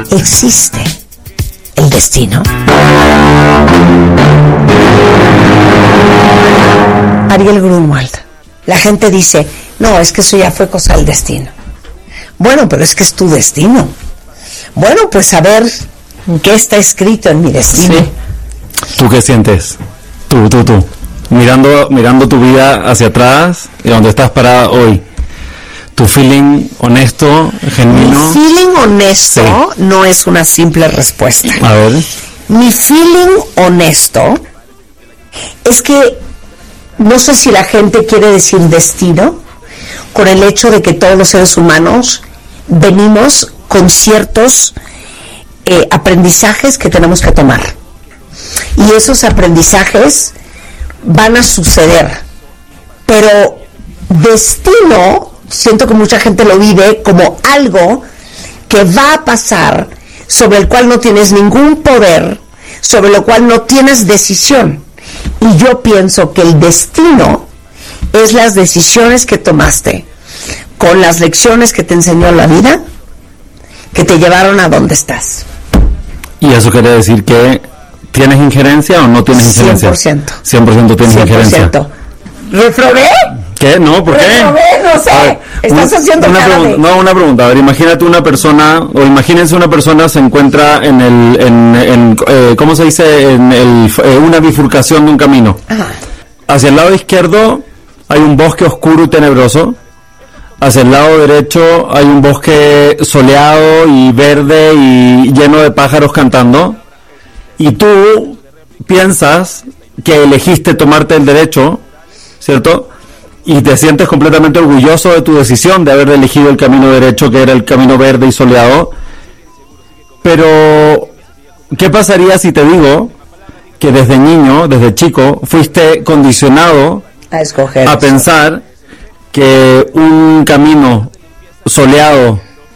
¿Existe el destino? Ariel Grunwald. La gente dice, no, es que eso ya fue cosa del destino. Bueno, pero es que es tu destino. Bueno, pues a ver qué está escrito en mi destino. Sí. ¿Tú qué sientes? Tú. Mirando tu vida hacia atrás y donde estás parada hoy. Tu feeling honesto, genuino. Mi feeling honesto no es una simple respuesta. A ver. Mi feeling honesto es que no sé si la gente quiere decir destino con el hecho de que todos los seres humanos venimos con ciertos aprendizajes que tenemos que tomar. Y esos aprendizajes van a suceder. Pero destino, siento que mucha gente lo vive como algo que va a pasar, sobre el cual no tienes ningún poder, sobre lo cual no tienes decisión. Y yo pienso que el destino es las decisiones que tomaste con las lecciones que te enseñó la vida, que te llevaron a donde estás. ¿Y eso quiere decir que tienes injerencia o no tienes injerencia? 100%. 100% tienes 100%. Injerencia. ¿Reprobé? ¿Qué? No, ¿por qué? Reprobé, no sé. Ver, estás haciendo una pregunta. A ver, imagínate una persona, o imagínense una persona se encuentra en ¿cómo se dice? Una bifurcación de un camino. Ajá. Hacia el lado izquierdo hay un bosque oscuro y tenebroso. Hacia el lado derecho hay un bosque soleado y verde y lleno de pájaros cantando. Y tú piensas que elegiste tomarte el derecho, ¿cierto? Y te sientes completamente orgulloso de tu decisión de haber elegido el camino derecho, que era el camino verde y soleado. Pero, ¿qué pasaría si te digo que desde niño, desde chico, fuiste condicionado a escoger, a pensar que un camino soleado,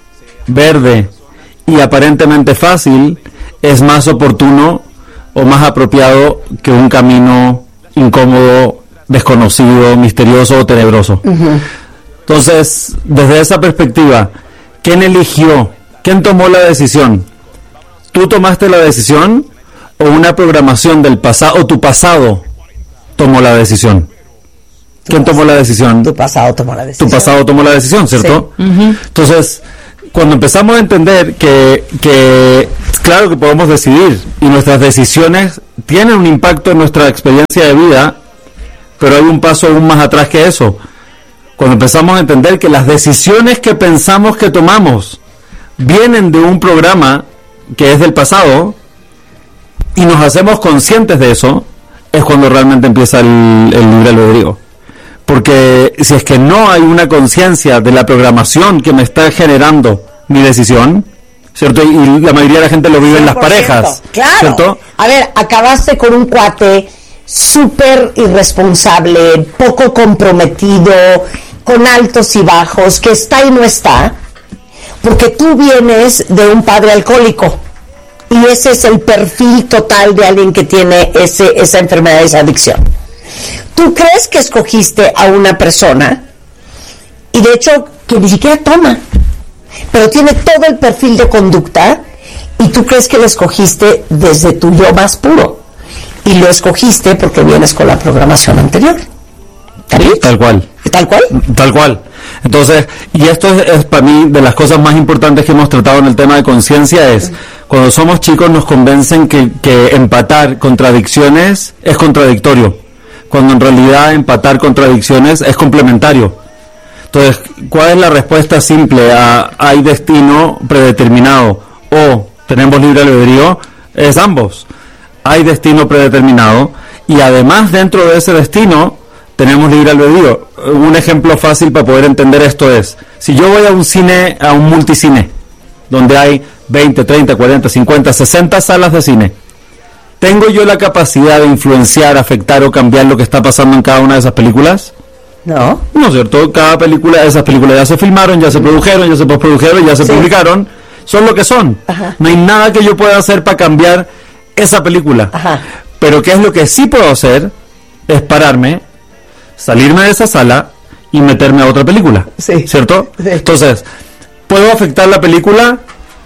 verde y aparentemente fácil es más oportuno o más apropiado que un camino incómodo, desconocido, misterioso o tenebroso? Uh-huh. Entonces, desde esa perspectiva, ¿quién eligió? ¿Quién tomó la decisión? ¿Tú tomaste la decisión o una programación del pasado o tu pasado tomó la decisión? ¿Quién tomó la decisión? Tu pasado tomó la decisión. Tu pasado tomó la decisión, ¿cierto? Sí. Uh-huh. Entonces, cuando empezamos a entender que claro que podemos decidir y nuestras decisiones tienen un impacto en nuestra experiencia de vida, pero hay un paso aún más atrás que eso. Cuando empezamos a entender que las decisiones que pensamos que tomamos vienen de un programa que es del pasado y nos hacemos conscientes de eso, es cuando realmente empieza el libre albedrío. Porque si es que no hay una conciencia de la programación que me está generando mi decisión, ¿cierto? Y la mayoría de la gente lo vive en las parejas, claro. ¿cierto? A ver, acabaste con un cuate súper irresponsable, poco comprometido, con altos y bajos, que está y no está, porque tú vienes de un padre alcohólico y ese es el perfil total de alguien que tiene esa enfermedad, esa adicción. ¿Tú crees que escogiste a una persona y de hecho que ni siquiera toma, pero tiene todo el perfil de conducta, y tú crees que lo escogiste desde tu yo más puro y lo escogiste porque vienes con la programación anterior? Sí, tal cual. ¿Tal cual? Tal cual. Entonces, y esto es para mí de las cosas más importantes que hemos tratado en el tema de conciencia, es cuando somos chicos nos convencen que empatar contradicciones es contradictorio, cuando en realidad empatar contradicciones es complementario. Entonces, ¿cuál es la respuesta simple a hay destino predeterminado o tenemos libre albedrío? Es ambos. Hay destino predeterminado y además dentro de ese destino tenemos libre albedrío. Un ejemplo fácil para poder entender esto es, si yo voy a un cine, a un multicine, donde hay 20, 30, 40, 50, 60 salas de cine, ¿tengo yo la capacidad de influenciar, afectar o cambiar lo que está pasando en cada una de esas películas? No. No es cierto, cada película, esas películas ya se filmaron, ya se produjeron, ya se postprodujeron, ya se publicaron, son lo que son. Ajá. No hay nada que yo pueda hacer para cambiar esa película. Ajá. Pero ¿qué es lo que sí puedo hacer? Es pararme, salirme de esa sala y meterme a otra película. Sí. ¿Cierto? Sí. Entonces, ¿puedo afectar la película?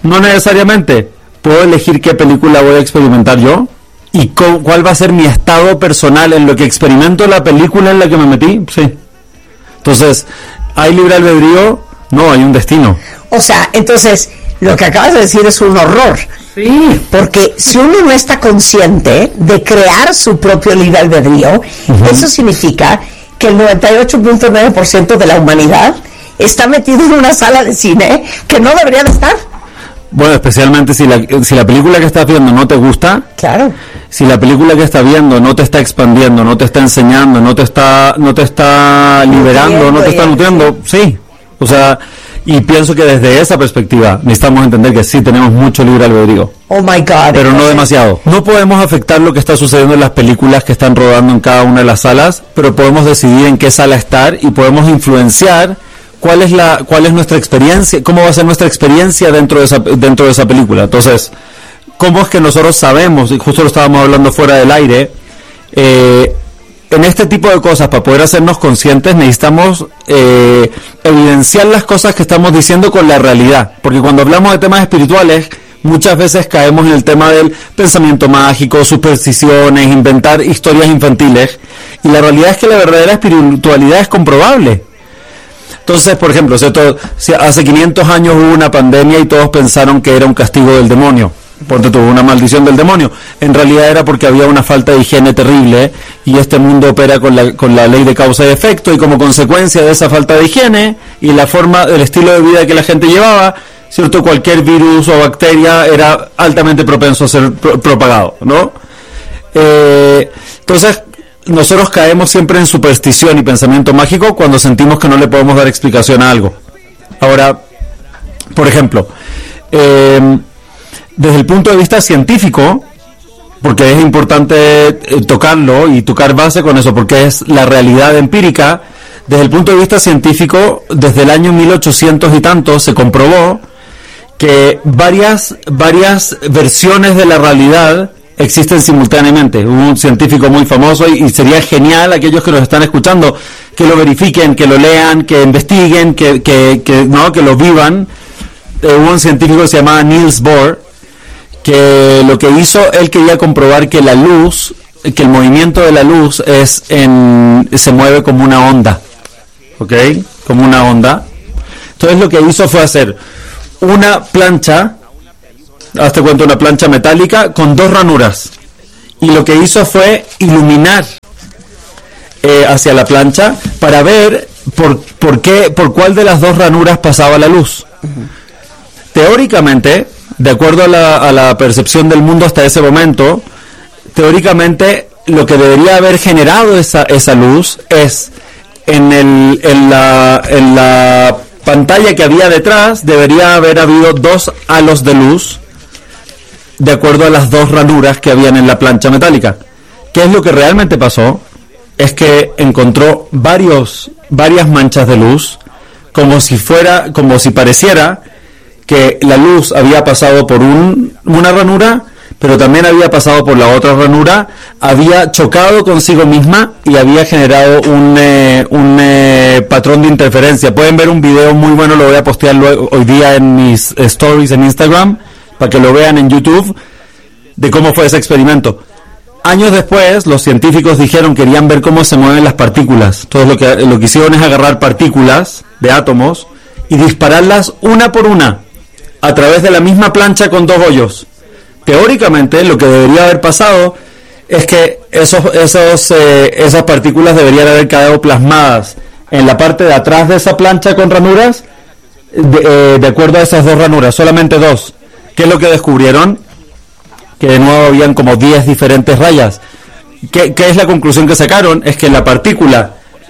No necesariamente. Puedo elegir qué película voy a experimentar yo y cuál va a ser mi estado personal en lo que experimento la película en la que me metí. Sí. Entonces, ¿hay libre albedrío? No, hay un destino. O sea, entonces, lo que acabas de decir es un horror. Sí. Porque si uno no está consciente de crear su propio libre albedrío, eso significa que el 98.9% de la humanidad está metido en una sala de cine que no debería de estar. Bueno, especialmente si la película que estás viendo no te gusta. Claro. Si la película que estás viendo no te está expandiendo, no te está enseñando, no te está liberando, no te está nutriendo, sí. O sea, y pienso que desde esa perspectiva necesitamos entender que sí tenemos mucho libre albedrío. Oh my God. Pero no demasiado. No podemos afectar lo que está sucediendo en las películas que están rodando en cada una de las salas, pero podemos decidir en qué sala estar y podemos influenciar cuál es nuestra experiencia, cómo va a ser nuestra experiencia dentro de esa película. Entonces, cómo es que nosotros sabemos, y justo lo estábamos hablando fuera del aire, en este tipo de cosas, para poder hacernos conscientes, necesitamos evidenciar las cosas que estamos diciendo con la realidad, porque cuando hablamos de temas espirituales, muchas veces caemos en el tema del pensamiento mágico, supersticiones, inventar historias infantiles, y la realidad es que la verdadera espiritualidad es comprobable. Entonces, por ejemplo, si hace 500 años hubo una pandemia y todos pensaron que era un castigo del demonio, porque tuvo una maldición del demonio. En realidad era porque había una falta de higiene terrible y este mundo opera con la ley de causa y efecto, y como consecuencia de esa falta de higiene y la forma, el estilo de vida que la gente llevaba, ¿cierto? Cualquier virus o bacteria era altamente propenso a ser propagado, ¿no? Entonces, nosotros caemos siempre en superstición y pensamiento mágico cuando sentimos que no le podemos dar explicación a algo. Ahora, por ejemplo, desde el punto de vista científico, porque es importante tocarlo y tocar base con eso, porque es la realidad empírica, desde el punto de vista científico, desde el año 1800 y tanto, se comprobó que varias versiones de la realidad existen simultáneamente. Hubo un científico muy famoso y sería genial aquellos que nos están escuchando que lo verifiquen, que lo lean, que investiguen, que lo vivan. Hubo un científico que se llamaba Niels Bohr, que lo que hizo, él quería comprobar que la luz, que el movimiento de la luz se mueve como una onda, ¿ok? Como una onda. Entonces lo que hizo fue hacer una plancha, hazte cuenta, una plancha metálica con dos ranuras, y lo que hizo fue iluminar hacia la plancha para ver por cuál de las dos ranuras pasaba la luz. Teóricamente, de acuerdo a la percepción del mundo hasta ese momento, teóricamente lo que debería haber generado esa luz es en la pantalla que había detrás, debería haber habido dos halos de luz de acuerdo a las dos ranuras que habían en la plancha metálica. ¿Qué es lo que realmente pasó? Es que encontró varias manchas de luz, como si pareciera que la luz había pasado por una ranura, pero también había pasado por la otra ranura, había chocado consigo misma y había generado un patrón de interferencia. Pueden ver un video muy bueno, lo voy a postear hoy día en mis stories en Instagram, para que lo vean en YouTube, de cómo fue ese experimento. Años después, los científicos querían ver cómo se mueven las partículas. Entonces lo que hicieron es agarrar partículas de átomos y dispararlas una por una a través de la misma plancha con dos hoyos. Teóricamente, lo que debería haber pasado es que esas partículas deberían haber quedado plasmadas en la parte de atrás de esa plancha con ranuras, de acuerdo a esas dos ranuras, solamente dos. ¿Qué es lo que descubrieron? Que de nuevo habían como 10 diferentes rayas. ¿Qué es la conclusión que sacaron? Es que la partícula,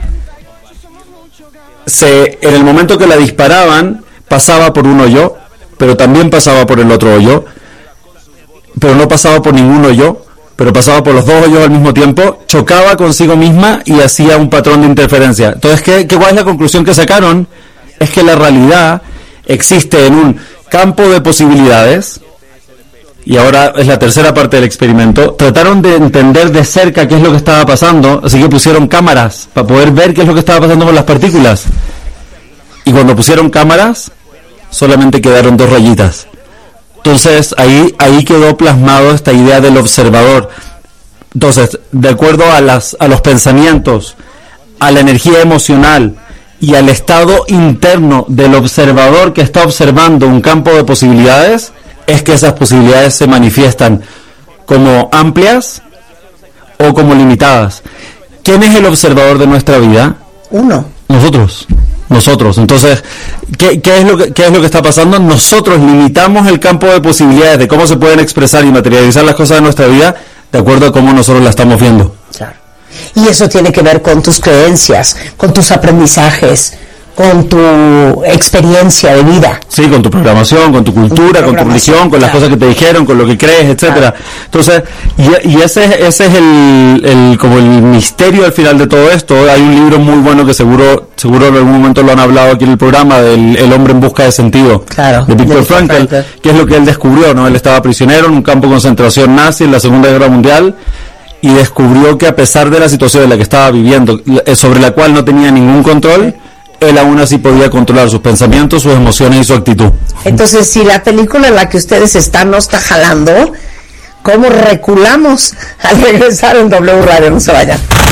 en el momento que la disparaban, pasaba por un hoyo, pero también pasaba por el otro hoyo, pero no pasaba por ningún hoyo, pero pasaba por los dos hoyos al mismo tiempo, chocaba consigo misma y hacía un patrón de interferencia. Entonces, ¿cuál es la conclusión que sacaron? Es que la realidad existe en un campo de posibilidades, y ahora es la tercera parte del experimento. Trataron de entender de cerca qué es lo que estaba pasando, así que pusieron cámaras para poder ver qué es lo que estaba pasando con las partículas, y cuando pusieron cámaras solamente quedaron dos rayitas. Entonces, ahí quedó plasmado esta idea del observador. Entonces, de acuerdo a los pensamientos, a la energía emocional y al estado interno del observador que está observando un campo de posibilidades, es que esas posibilidades se manifiestan como amplias o como limitadas. ¿Quién es el observador de nuestra vida? Uno. Nosotros. Entonces, ¿qué es lo que está pasando? Nosotros limitamos el campo de posibilidades de cómo se pueden expresar y materializar las cosas de nuestra vida de acuerdo a cómo nosotros la estamos viendo. Claro. Y eso tiene que ver con tus creencias, con tus aprendizajes, con tu experiencia de vida. Sí, con tu programación, con tu cultura, con tu religión, con las cosas que te dijeron, con lo que crees, etcétera. Entonces, y ese es el como el misterio al final de todo esto. Hay un libro muy bueno que seguro en algún momento lo han hablado aquí en el programa, del El hombre en busca de sentido, de Viktor Frankl, que es lo que él descubrió, ¿no? Él estaba prisionero en un campo de concentración nazi en la Segunda Guerra Mundial, y descubrió que a pesar de la situación en la que estaba viviendo, sobre la cual no tenía ningún control, él aún así podía controlar sus pensamientos, sus emociones y su actitud. Entonces, si la película en la que ustedes están no está jalando, ¿cómo reculamos al regresar en W Radio? No se vayan.